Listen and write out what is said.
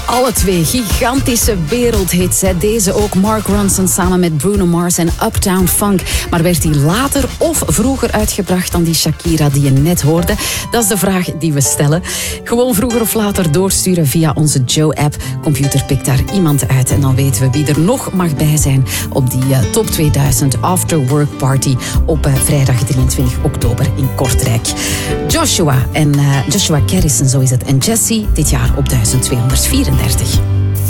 Alle twee gigantische wereldhits. Hè. Deze ook, Mark Ronson samen met Bruno Mars en Uptown Funk. Maar werd die later of vroeger uitgebracht dan die Shakira die je net hoorde? Dat is de vraag die we stellen. Gewoon vroeger of later doorsturen via onze Joe-app. Computer pikt daar iemand uit en dan weten we wie er nog mag bij zijn op die Top 2000 After Work Party op vrijdag 23 oktober in Kortrijk. Joshua Carrison, zo is het. En Jessie dit jaar op 1234.